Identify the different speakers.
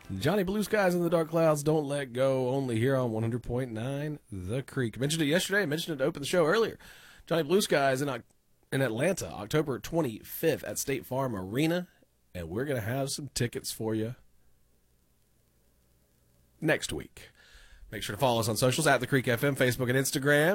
Speaker 1: Johnny Blue Skies in the Dark Clouds Don't Let Go, only here on 100.9 The Creek. Mentioned it yesterday, mentioned it to open the show earlier. Johnny Blue Skies in Atlanta, October 25th at State Farm Arena, and we're going to have some tickets for you next week. Make sure to follow us on socials at The Creek FM, Facebook and Instagram.